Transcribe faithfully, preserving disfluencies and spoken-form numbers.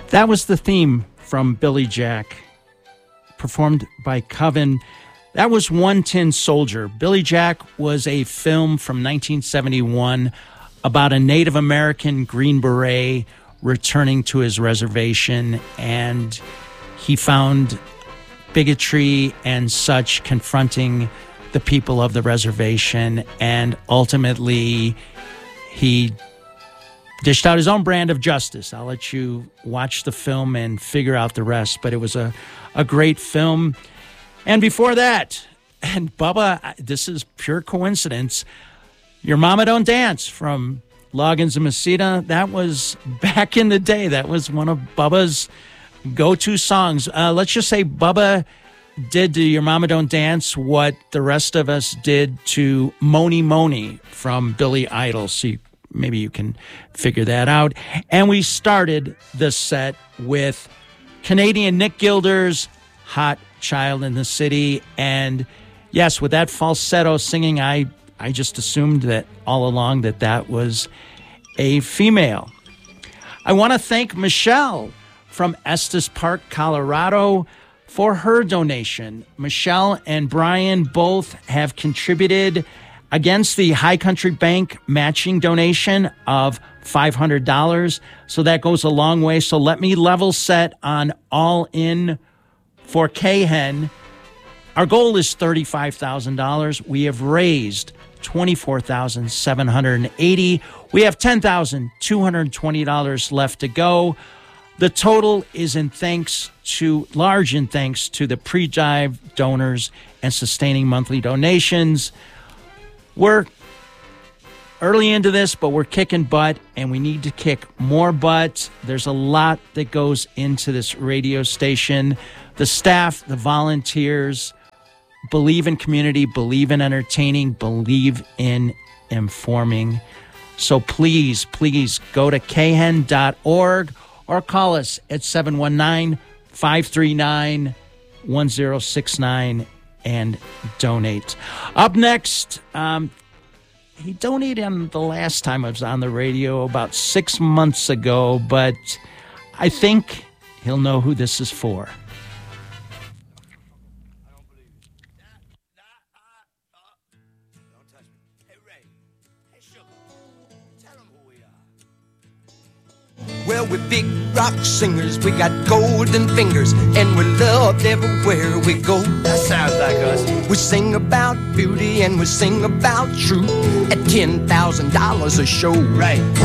That was the theme from Billy Jack, performed by Coven. That was One Tin Soldier. Billy Jack was a film from nineteen seventy-one about a Native American Green Beret returning to his reservation, and he found bigotry and such confronting the people of the reservation, and ultimately he dished out his own brand of justice. I'll let you watch the film and figure out the rest, but it was a, a great film. And before that, and Bubba, this is pure coincidence, Your Mama Don't Dance from Loggins and Messina. That was back in the day. That was one of Bubba's go-to songs. Uh, let's just say Bubba did to Your Mama Don't Dance what the rest of us did to Moni Moni from Billy Idol. So you, maybe you can figure that out. And we started the set with Canadian Nick Gilder's Hot Child in the City. And yes, with that falsetto singing, I, I just assumed that all along that that was a female. I want to thank Michelle from Estes Park, Colorado, for her donation. Michelle and Brian both have contributed against the High Country Bank matching donation of five hundred dollars. So that goes a long way. So let me level set on all in for K-Hen. Our goal is thirty-five thousand dollars. We have raised twenty-four thousand seven hundred eighty dollars. We have ten thousand two hundred twenty dollars left to go. The total is in thanks to, large in thanks to the pre-dive donors and sustaining monthly donations. We're early into this, but we're kicking butt, and we need to kick more butt. There's a lot that goes into this radio station. The staff, the volunteers, believe in community, believe in entertaining, believe in informing. So please, please go to k hen dot org or call us at seven one nine, five three nine, one zero six nine and donate. Up next, um, he donated on the last time I was on the radio about six months ago, but I think he'll know who this is for. Well, we're big rock singers, we got golden fingers, and we're loved everywhere we go. That sounds like us. We sing about beauty and we sing about truth at ten thousand dollars a show. Right.